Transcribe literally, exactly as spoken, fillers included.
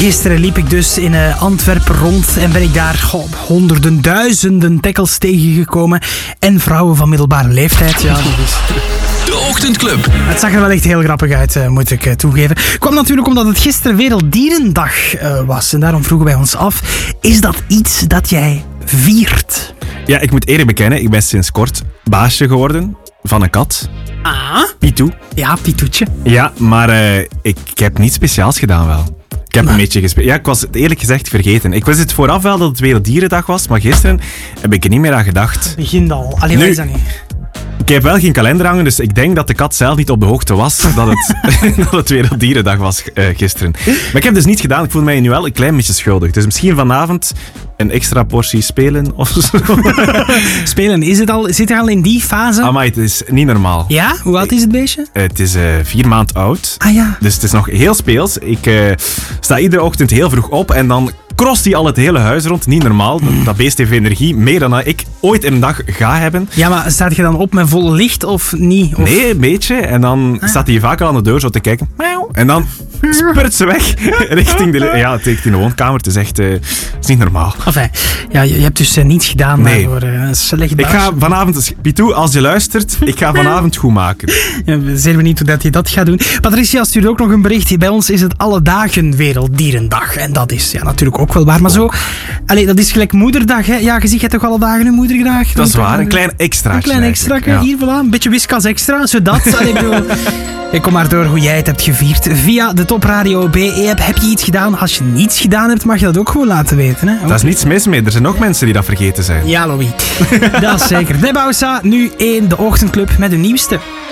Gisteren liep ik dus in uh, Antwerpen rond en ben ik daar goh, honderden, duizenden tackles tegengekomen. En vrouwen van middelbare leeftijd. Ja, dat is... De Ochtendclub. Het zag er wel echt heel grappig uit, uh, moet ik uh, toegeven. Kwam natuurlijk omdat het gisteren Werelddierendag uh, was. En daarom vroegen wij ons af, is dat iets dat jij viert? Ja, ik moet eerlijk bekennen, ik ben sinds kort baasje geworden van een kat. Ah? Pitou. Ja, Pitoetje. Ja, maar uh, ik, ik heb niets speciaals gedaan wel. Ik heb maar... een beetje gespeeld. Ja, ik was het eerlijk gezegd vergeten. Ik wist het vooraf wel dat het Werelddierendag was, maar gisteren heb ik er niet meer aan gedacht. Begin al. Allee, wat is dat niet? Ik heb wel geen kalender hangen, dus ik denk dat de kat zelf niet op de hoogte was dat het, dat het Werelddierendag was uh, gisteren. Maar ik heb dus niet gedaan. Ik voel mij nu wel een klein beetje schuldig. Dus misschien vanavond een extra portie spelen of zo. Spelen, is het al, zit je al in die fase? Amai, het is niet normaal. Ja? Hoe oud is het beestje? Uh, het is uh, vier maand oud. Ah ja. Dus het is nog heel speels. Ik uh, sta iedere ochtend heel vroeg op en dan krost hij al het hele huis rond. Niet normaal. Dat, dat beest heeft energie. Meer dan ik ooit in een dag ga hebben. Ja, maar staat je dan op met volle licht of niet? Of... Nee, een beetje. En dan ah. staat hij vaak al aan de deur zo te kijken. En dan spurt ze weg richting de, ja, richting de woonkamer. Het is echt uh, het is niet normaal. Enfin, ja, je, je hebt dus uh, niets gedaan nee. voor uh, een slecht Ik ga vanavond, Pitou, als je luistert, ik ga vanavond goed maken. Ja, we zijn benieuwd hoe dat je dat gaat doen. Patricia stuurt ook nog een berichtje. Bij ons is het alle dagen Werelddierendag. En dat is ja, natuurlijk ook wel waar. Maar zo, allee, dat is gelijk Moederdag. Hè? Ja, je ziet je toch alle dagen een moeder graag? Dat is waar, een klein extra. Een klein extra, ja. Hier, voilà, een beetje whiskas extra, zodat. Allee, bedoel, ik kom maar door hoe jij het hebt gevierd. Via de Top Radio B E-app heb je iets gedaan. Als je niets gedaan hebt, mag je dat ook gewoon laten weten. Hè? Okay. Dat is niets mis mee. Er zijn ook mensen die dat vergeten zijn. Ja, Louis. Dat is zeker. De Bausa, nu één, de Ochtendclub met de nieuwste.